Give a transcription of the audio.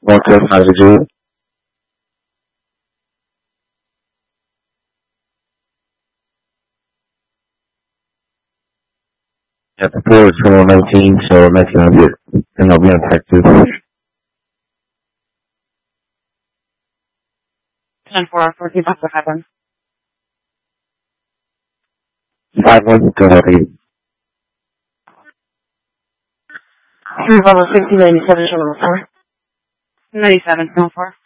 Motel 5 at the floor is 2119, so 1900, and I'll be on Texas. 10-4, 14 bucks for 5-1. 5-1, go ahead. 3 level 60, 97, level 4. 97, level 4.